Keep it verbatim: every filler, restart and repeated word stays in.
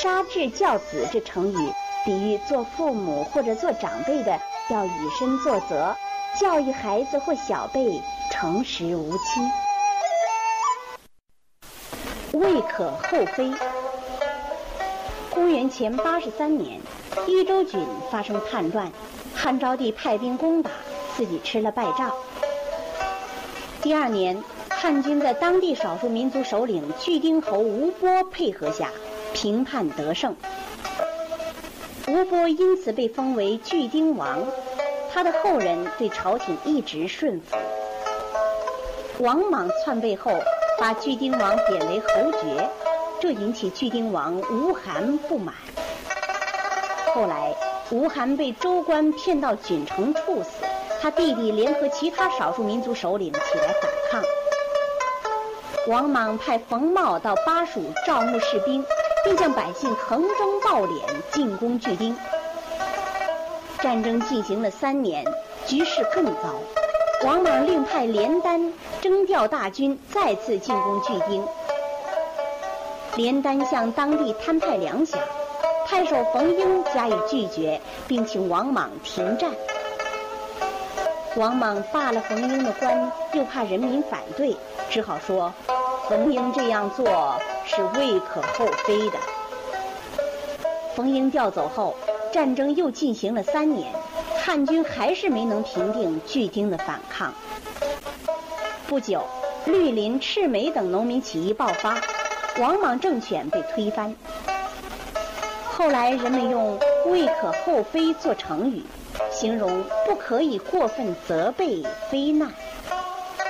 杀志教子这成语，比喻做父母或者做长辈的要以身作则，教育孩子或小辈诚实无欺。未可厚非。公元前八十三年，豫州郡发生叛乱，汉昭帝派兵攻打，自己吃了败仗。第二年，汉军在当地少数民族首领巨丁侯吴波配合下，平叛得胜。吴波因此被封为巨丁王，他的后人对朝廷一直顺服。王莽篡位后，把巨丁王贬为侯爵，这引起巨丁王吴涵不满。后来，吴涵被州官骗到郡城处死，他弟弟联合其他少数民族首领起来反抗。王莽派冯茂到巴蜀招募士兵，并向百姓横征暴敛，进攻巨丁。战争进行了三年，局势更糟。王莽另派连丹征调大军，再次进攻巨丁。连丹向当地摊派粮饷，太守冯英加以拒绝，并请王莽停战。王莽罢了冯英的官，又怕人民反对，只好说冯英这样做是未可厚非的。冯英调走后，战争又进行了三年，汉军还是没能平定巨丁的反抗。不久，绿林、赤眉等农民起义爆发，王莽政权被推翻。后来人们用未可厚非做成语，形容不可以过分责备非难。